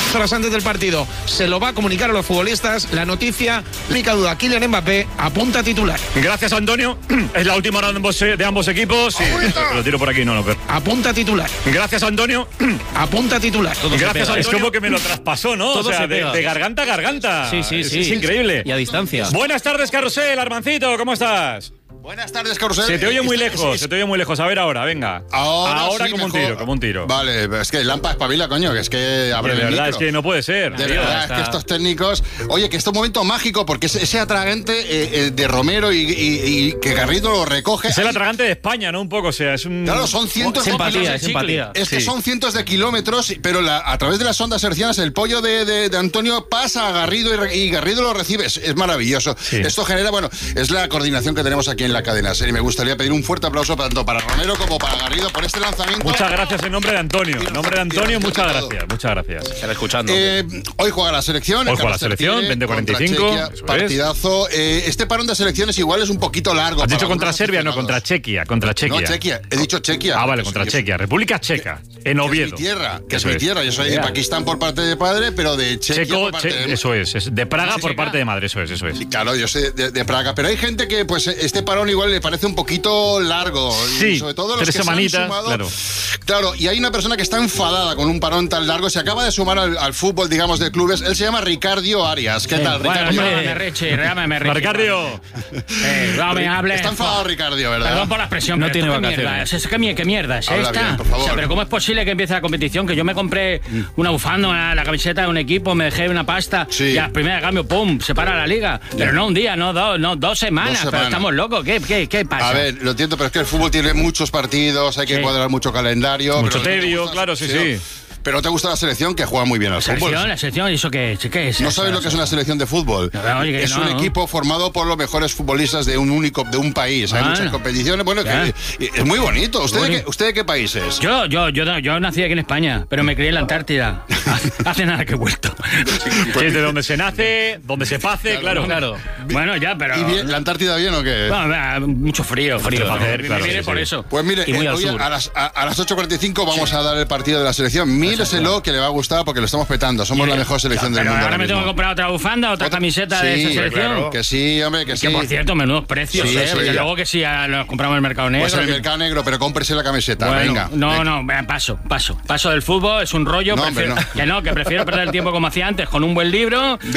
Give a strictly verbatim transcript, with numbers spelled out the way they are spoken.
Horas antes del partido se lo va a comunicar a los futbolistas. La noticia, única duda, Kylian Mbappé apunta a titular. Gracias, Antonio. Es la última hora de ambos, de ambos equipos. Sí, lo tiro por aquí, no, no. Pero... Apunta a titular. Gracias, Antonio. Apunta a titular. Todo Gracias, pega, Antonio. Es como que me lo traspasó, ¿no? Todo o sea, se de, pega. de garganta a garganta. Sí, sí, sí. Es, es increíble. Y a distancia. Buenas tardes, Carrusel, Armancito, ¿cómo estás? Buenas tardes, Carrusel. Se te oye muy Está, lejos, es, se te oye muy lejos. A ver ahora, venga. Ahora, ahora sí, como mejor. un tiro, como un tiro. Vale, es que Lampa espabila, coño, que es que abre de el verdad, micro. es que no puede ser. De sí, verdad, está. es que estos técnicos... Oye, que este es un momento mágico, porque ese, ese atragante eh, eh, de Romero y, y, y que Garrido lo recoge... Es el atragante de España, ¿no? Un poco, o sea, es un... Claro, son cientos Es de empatía, kilómetros. es empatía. Es que Sí. son cientos de kilómetros, pero la, a través de las ondas hercianas el pollo de, de, de Antonio pasa a Garrido y, y Garrido lo recibe. Es, es maravilloso. Sí. Esto genera, bueno, es la coordinación que tenemos aquí en la cadena SER y me gustaría pedir un fuerte aplauso tanto para Romero como para Garrido por este lanzamiento. Muchas gracias en nombre de Antonio. En nombre de Antonio, muchas gracias. Muchas gracias. Estar escuchando. Eh, hoy juega la selección. Hoy el juega la Carlos selección, Tercire, veinte cuarenta y cinco, contra Chequia, eso es. partidazo. Eh, este parón de selecciones igual es un poquito largo. Has para dicho contra algunos Serbia, no, aficionados. contra Chequia, contra Chequia. No, Chequia. He dicho Chequia. Ah, vale, Que contra es- Chequia. República Checa, en Que Oviedo. es mi tierra, que Eso es mi es. tierra. Yo soy de Pakistán por parte de padre, pero de Chequia Checo, por parte che- de... eso es, es de Praga por Checa. parte de madre, eso es, eso es. Claro, yo soy de, de Praga, pero hay gente que pues este parón igual le parece un poquito largo. Sí, y sobre todo los tres que se han semanitas, sumado- claro. Claro, y hay una persona que está enfadada con un parón tan largo, se acaba de sumar al, al fútbol, digamos, de clubes. Él se llama Ricardio Arias. ¿Qué tal, Bueno, Ricardio? llámame Richie, llámame Richie. Ricardio. Eh, no me hables. Está enfadado Ricardio, ¿verdad? Perdón por la expresión, No pero tiene esto qué vacaciones. mierda es, es que mi- ¿qué mierda es Habla esta? bien, por favor. O sea, pero ¿cómo es posible que empiece la competición? Que yo me compré una bufanda, una- la camiseta de un equipo, me dejé una pasta Sí. y a la primera de cambio, ¡pum!, se para la liga. Pero no un día, no dos, no dos semanas, Dos pero semanas. estamos locos. ¿Qué, qué, qué pasa? A ver, lo entiendo, pero es que el fútbol tiene muchos partidos, hay que Sí. cuadrar mucho calendario. Mucho pero ¿no te tedio, gusta la claro, sí, selección? sí. Pero ¿no te gusta la selección que juega muy bien al la selección, fútbol? la selección, ¿y eso qué es? ¿Qué es ¿No eso? sabes lo que es una selección de fútbol? No, oye, que es no, un ¿no? equipo formado por los mejores futbolistas de un único, de un país. Hay Ah, muchas competiciones. Bueno, ya. que, es muy bonito. ¿Usted de, Bonito. qué, ¿Usted de qué país es? Yo, yo, yo, yo nací aquí en España, pero me crié en la Antártida. Hace nada que he vuelto. Que es de donde se nace, donde se face, claro. Claro. Bueno, ya, pero... ¿Y bien, la Antártida bien o qué? Bueno, va, mucho frío, frío. Mucho hacer, Me claro, vine sí, por sí. eso. Pues mire, Y muy eh, al hoy sur. a las, a, a las ocho cuarenta y cinco vamos a dar el partido de la selección. Míreselo, que le va a gustar porque lo estamos petando. Somos la mejor selección del Pero mundo. ahora ahora me tengo que mismo. comprar otra bufanda, otra camiseta de Sí, esa selección. claro, que sí, hombre, que sí. Que por cierto, menudos precios, Sí, ¿eh? sí, Porque ya. luego que sí, ya nos compramos en el mercado negro. Pues en el que- mercado negro, pero cómprese la camiseta. Bueno, venga. no, venga. no, venga, paso, paso. Paso del fútbol, es un rollo. No, prefiero- hombre, no. Que no, que prefiero perder el tiempo como hacía antes con un buen libro.